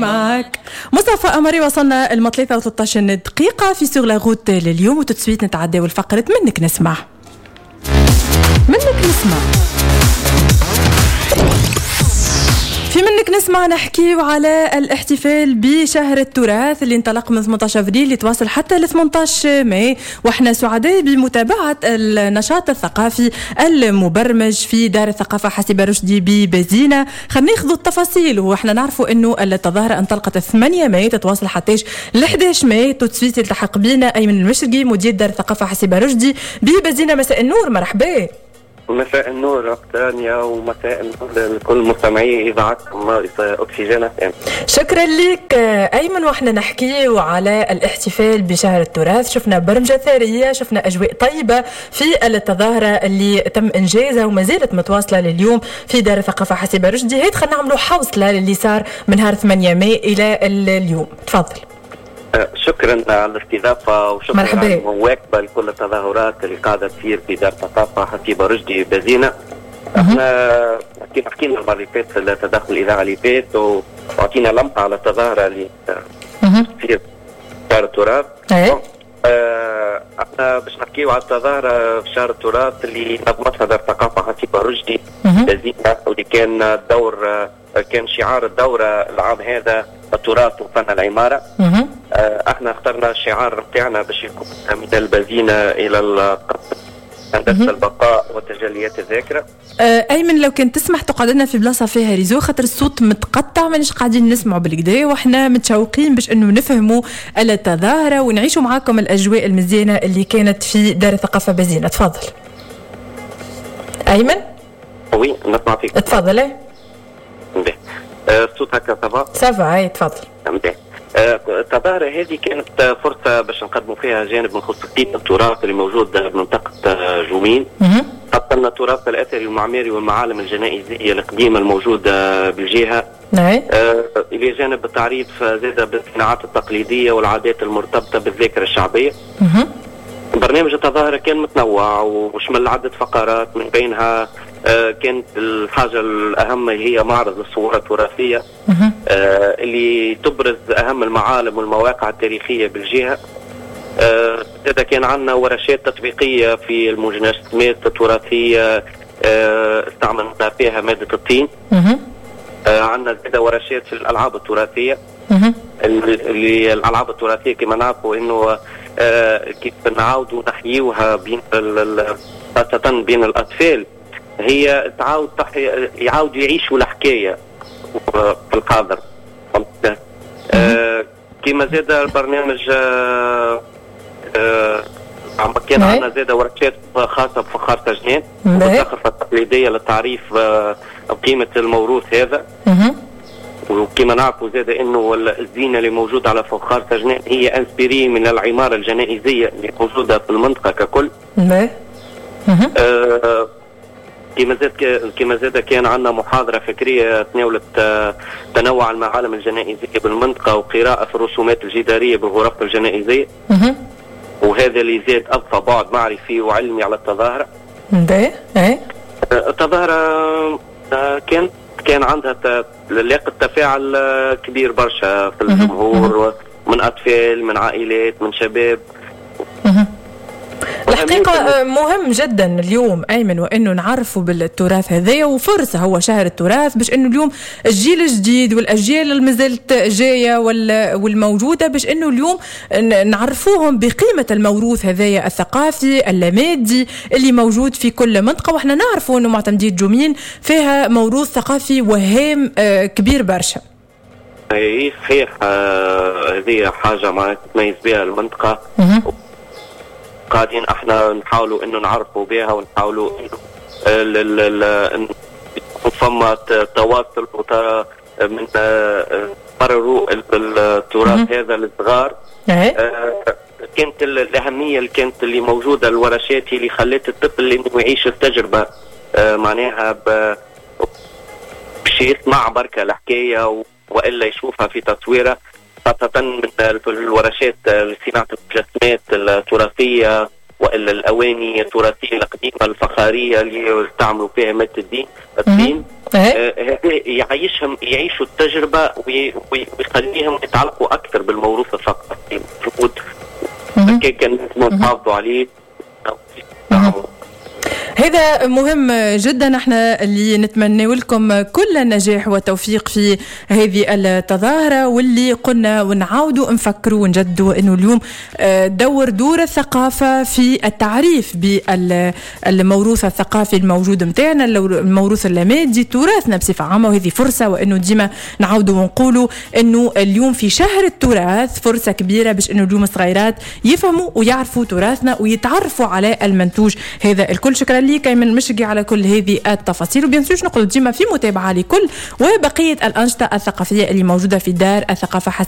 معك مصطفى قمري. وصلنا الم 13 دقيقة في سوغ لا غوت لليوم، وتتسويت نتعداو الفقرة منك نسمع. في منك نسمع نحكي على الاحتفال بشهر التراث اللي انطلق من 18 افريل اللي تواصل حتى ل 18 ماي، واحنا سعداء بمتابعه النشاط الثقافي المبرمج في دار الثقافه حسيبه رشدي ببزينه. خلينا ناخذ التفاصيل، واحنا نعرفوا انه التظاهره انطلقت 8 ماي تتواصل حتى ل 11 ماي. تسويت يلتحق بينا ايمن المشرقي مدير دار الثقافه حسيبه رشدي ببزينه. مساء النور، مرحبا. مساء النور ثانية، ومساء النور لكل مستمعي إذاعتكم أكسجين FM. شكرا لك أيمن. وإحنا نحكي على الاحتفال بشهر التراث، شفنا برمجة ثرية، شفنا أجواء طيبة في التظاهرة اللي تم إنجازها وما زالت متواصلة لليوم في دار الثقافة حسيبة رشدي. هيت خلينا نعملوا حوصلة للي صار من نهار 8 ماي إلى اليوم. تفضل. شكرا على الاستضافة، وشكرا على مواكبة لكل التظاهرات اللي قاعدة تصير في دار الثقافة حسيبة رشدي بزينة. احنا حكينا المرة اللي فاتت التدخل الإذاعي اللي فات، وعطينا لمحة على التظاهرة اللي تصير في شهر التراث. احنا باش نحكيو على التظاهرة في شهر التراث اللي نظمتها دار الثقافة حسيبة رشدي بزينة، واللي كان شعار الدورة العام هذا التراث وفن العمارة. احنا اخترنا الشعار نتاعنا باش يكون من البزينة الى القصر، هندسة البقاء وتجليات الذاكرة. ايمن لو كنت تسمح تقعد لنا في بلاصة فيها ريزو، خاطر الصوت متقطع مانيش قاعدين نسمعوا بالكدا، واحنا متشوقين باش انه نفهموا التظاهرة ونعيشوا معاكم الاجواء المزيانة اللي كانت في دار الثقافة بزينة. تفضل ايمن. وي نسمع فيك. تفضل. الصوت هكا سافا. هاي تفضل. التظاهرة هذه كانت فرصة باش نقدموا فيها جانب من خصوصية التراث اللي موجود بمنطقة جومين، خاصة التراث الأثري والمعماري والمعالم الجنائزية القديمة الموجودة بالجهة، إلى جانب التعريف زاد بالصناعات التقليدية والعادات المرتبطة بالذاكرة الشعبية. برنامج التظاهرة كان متنوع وشمل عدة فقرات، من بينها كانت الحاجة الأهم هي معرض الصور التراثية اللي تبرز أهم المعالم والمواقع التاريخية بالجهة. هذا كان عندنا ورشات تطبيقية في المجسمات التراثية استعملنا فيها مادة الطين. عندنا زاد ورشات في الألعاب التراثية، اللي الألعاب التراثية كما نعرفوا إنه كيف نعاودوا نحيوها بين خاصة بين الأطفال، هي يعاودوا يعيشوا الحكاية في الحاضر. كما زاد البرنامج كان عندنا زاد ورشات خاصة بفخار سجنان والزخرفة التقليدية للتعريف بقيمة الموروث هذا. وكما نعرفوا زاد انه الزينة اللي موجودة على فخار سجنان هي انسبيري من العمارة الجنائزية اللي موجودة في المنطقة ككل. كما زاد كان عندنا محاضرة فكرية تناولت تنوع المعالم الجنائزية بالمنطقة وقراءة في الرسومات الجدارية بالغرف الجنائزية، وهذا اللي زاد أضفى بعد معرفي وعلمي على التظاهرة. التظاهرة كان عندها لاقت تفاعل كبير برشا في الجمهور، من أطفال، من عائلات، من شباب. الحقيقة مهم جدا اليوم أيمن وإنه نعرفوا بالتراث هذايا، وفرصة هو شهر التراث باش إنه اليوم الجيل الجديد والأجيال اللي مازالت جاية والموجودة باش إنه اليوم نعرفوهم بقيمة الموروث هذايا الثقافي اللامادي اللي موجود في كل منطقة. وإحنا نعرفوا إنه معتمدية جومين فيها موروث ثقافي وهام كبير برشا. أي صحيح، هذه حاجة ما تميز بها المنطقة، قاعدين احنا نحاولوا انه نعرفوا بها ونحاولوا انه فما تواصل من قرروا التراث هذا للصغار. كانت الاهميه اللي كانت اللي موجوده الورشات اللي خلت الطفل انه يعيش التجربه، معناها باش يسمع بركه الحكايه والا يشوفها في تصويره، خاصة من الورشات لصناعة المجسمات التراثية وإلا الأواني التراثية القديمة الفخارية اللي استعملوا فيها مادة الطين. يعيشهم يعيشوا التجربة ويخليهم يتعلقوا أكثر بالموروث الثقافي الموجود كان نحافظوا عليه. هذا مهم جدا. احنا اللي نتمنى لكم كل النجاح والتوفيق في هذه التظاهرة، واللي قلنا ونعاودوا نفكروا ونجدوا انه اليوم دور الثقافة في التعريف بالموروث الثقافي الموجود متاعنا، الموروث اللامادي، تراثنا بصفة عامة. وهذه فرصة وانه ديما نعاودوا ونقولوا انه اليوم في شهر التراث فرصة كبيرة باش انه اليوم الصغيرات يفهموا ويعرفوا تراثنا ويتعرفوا على المنتوج هذا الكل. شكرا لك أيمن مشقي على كل هذه التفاصيل، وبينسوش نقول ديما في متابعة لكل وبقية الأنشطة الثقافية اللي موجودة في دار الثقافة